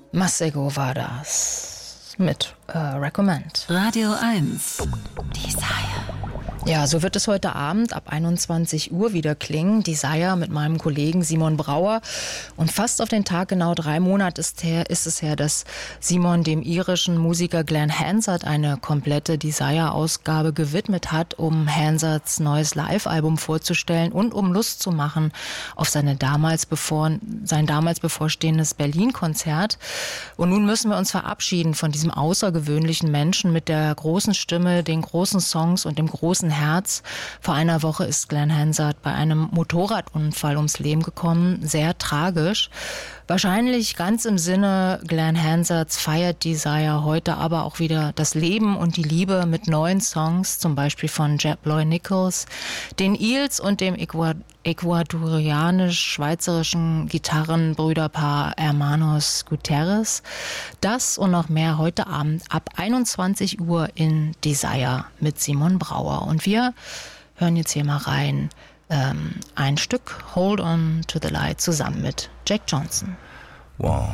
Masego war das mit Recommend. Radio 1. Desire. Ja, so wird es heute Abend ab 21 Uhr wieder klingen. Desire mit meinem Kollegen Simon Brauer. Und fast auf den Tag genau 3 Monate ist es her, dass Simon dem irischen Musiker Glenn Hansard eine komplette Desire-Ausgabe gewidmet hat, um Hansards neues Live-Album vorzustellen und um Lust zu machen auf sein damals bevorstehendes Berlin-Konzert. Und nun müssen wir uns verabschieden von diesem außergewöhnlichen Menschen mit der großen Stimme, den großen Songs und dem großen Herz. Vor einer Woche ist Glenn Hansard bei einem Motorradunfall ums Leben gekommen. Sehr tragisch. Wahrscheinlich ganz im Sinne Glenn Hansards feiert Desire heute aber auch wieder das Leben und die Liebe mit neuen Songs, zum Beispiel von Jeb Loy Nichols, den Eels und dem ecuadorianisch-schweizerischen Gitarrenbrüderpaar Hermanos Gutierrez. Das und noch mehr heute Abend ab 21 Uhr in Desire mit Simon Brauer. Und wir hören jetzt hier mal rein ein Stück Hold On To The Light zusammen mit Jack Johnson. Wow.